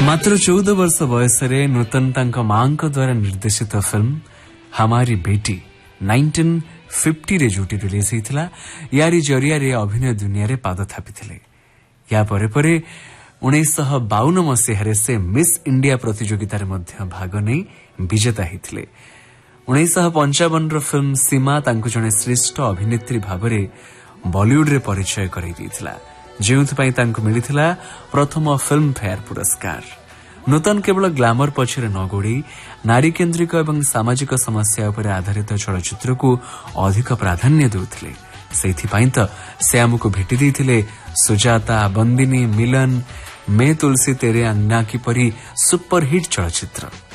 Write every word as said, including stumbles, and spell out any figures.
मात्र चौदह वर्ष बयस नूतन तांका मां द्वारा निर्देशित फिल्म हमारी बेटी नाइंटीन फिफ्टी रे जोटी रिलीज होता यारी जरिया अभिनय दुनिया रे पाद थापिथिले। या परे परे उन्नीस बावन मसीह से मिस इंडिया प्रतियोगितार मध्य भाग नहीं विजेता होते। उन्नीस पंचावन फिल्म सीमा तांको जने श्रेष्ठ अभिनेत्री भावरे बॉलीवुड रे परिचय कराई देथिला, जेउथपाई तांको मिलिथिला प्रथम फिल्म फेयर पुरस्कार। नूतन केवल ग्लैमर पछरे न गोड़ी नारी केन्द्रिक एवं सामाजिक समस्या उपर आधारित चलचित्र को अधिक प्राधान्य देउथिले। सेथिपाई त से आमको भेटी देथिले सुजाता, बंदिनी, मिलन, मैं तुलसी तेरे अंगना की परी सुपरहिट चलचित्र।